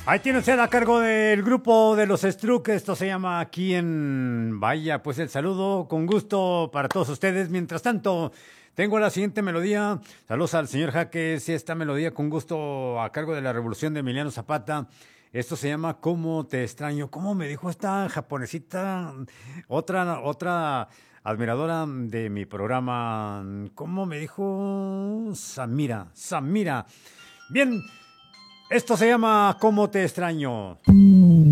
Ahí tiene usted a cargo del grupo de los Struck. Esto se llama Aquí en... Vaya, pues el saludo con gusto para todos ustedes. Mientras tanto, tengo la siguiente melodía. Saludos al señor Jaques. Esta melodía con gusto a cargo de la Revolución de Emiliano Zapata. Esto se llama ¿Cómo te extraño? ¿Cómo me dijo esta japonesita? Otra admiradora de mi programa. ¿Cómo me dijo? Samira. Samira. Bien. Esto se llama ¿Cómo te extraño?